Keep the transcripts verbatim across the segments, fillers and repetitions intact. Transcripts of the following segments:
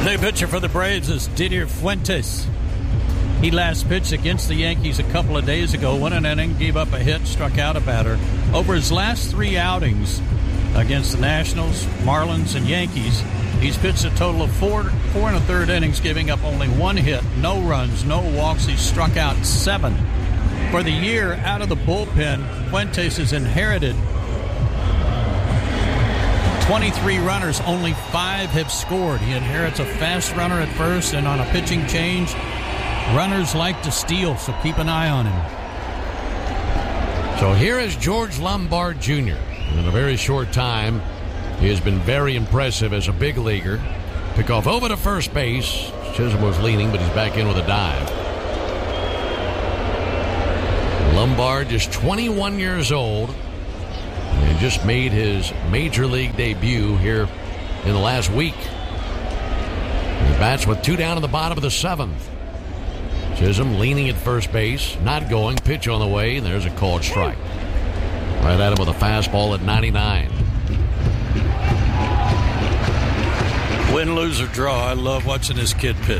New pitcher for the Braves is Didier Fuentes. He last pitched against the Yankees a couple of days ago, won an inning, gave up a hit, struck out a batter. Over his last three outings against the Nationals, Marlins, and Yankees, he's pitched a total of four, four and a third innings, giving up only one hit, no runs, no walks. He's struck out seven. For the year, out of the bullpen, Fuentes has inherited twenty-three runners, only five have scored. He inherits a fast runner at first, and on a pitching change, runners like to steal, so keep an eye on him. So here is George Lombard Junior In a very short time, he has been very impressive as a big leaguer. Pick off over to first base. Chisholm was leaning, but he's back in with a dive. Lombard just twenty-one years old. And just made his major league debut here in the last week. He bats with two down in the bottom of the seventh. Chisholm leaning at first base, not going, pitch on the way, and there's a called strike. Right at him with a fastball at ninety-nine. Win, lose, or draw, I love watching this kid pitch.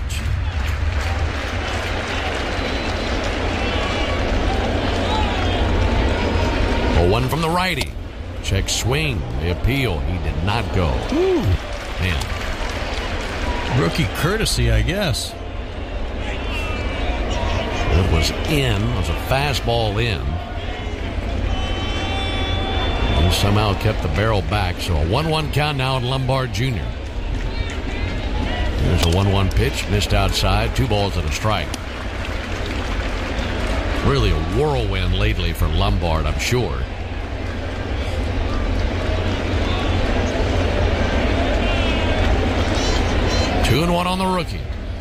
A one from the righty. Check swing. The appeal. He did not go. Ooh. Man. Rookie courtesy, I guess. It was in. It was a fastball in. He somehow kept the barrel back. So a one one count now on Lombard Junior There's a one one pitch. Missed outside. Two balls and a strike. Really a whirlwind lately for Lombard, I'm sure. Two and one on the rookie.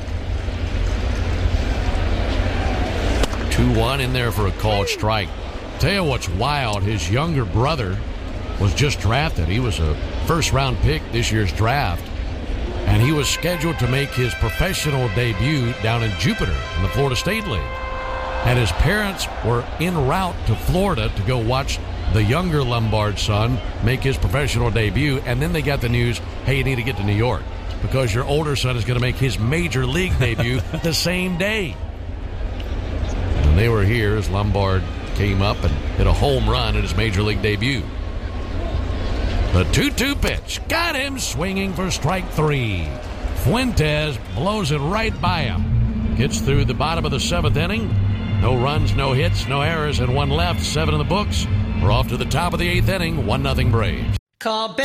two one in there for a called strike. Tell you what's wild, his younger brother was just drafted. He was a first-round pick this year's draft, and he was scheduled to make his professional debut down in Jupiter in the Florida State League. And his parents were en route to Florida to go watch the younger Lombard son make his professional debut, and then they got the news, hey, you need to get to New York because your older son is going to make his major league debut the same day. And they were here as Lombard came up and hit a home run in his major league debut. The two two pitch got him swinging for strike three. Fuentes blows it right by him. Gets through the bottom of the seventh inning. No runs, no hits, no errors, and one left. Seven in the books. We're off to the top of the eighth inning. One nothing Braves. Call